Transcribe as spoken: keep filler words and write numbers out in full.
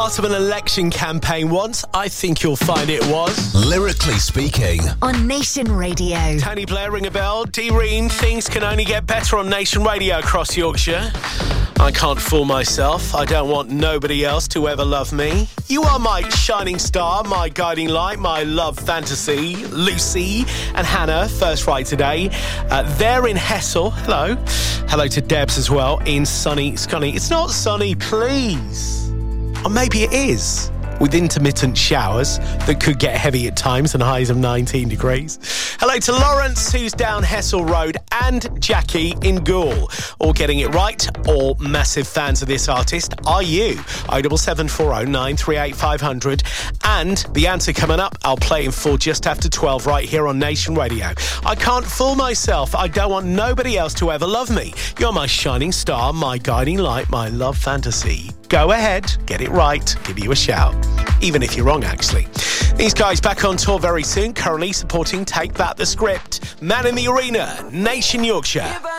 Part of an election campaign once, I think you'll find it was. Lyrically Speaking. On Nation Radio. Tony Blair, ring a bell. D-Reen, things can only get better on Nation Radio across Yorkshire. I can't fool myself. I don't want nobody else to ever love me. You are my shining star, my guiding light, my love fantasy. Lucy and Hannah, first right today. Uh, they're in Hessel. Hello. Hello to Debs as well in sunny Scunny. It's not sunny, please. Or maybe it is, with intermittent showers that could get heavy at times and highs of nineteen degrees. Hello to Lawrence, who's down Hessel Road, and Jackie in Goole. All getting it right, all massive fans of this artist. Are you? oh seven seven four oh nine three eight five hundred. And the answer coming up, I'll play in full just after twelve right here on Nation Radio. I can't fool myself. I don't want nobody else to ever love me. You're my shining star, my guiding light, my love fantasy. Go ahead, get it right, give you a shout. Even if you're wrong, actually. These guys back on tour very soon, currently supporting Take That the Script. Man in the Arena, Nation Yorkshire.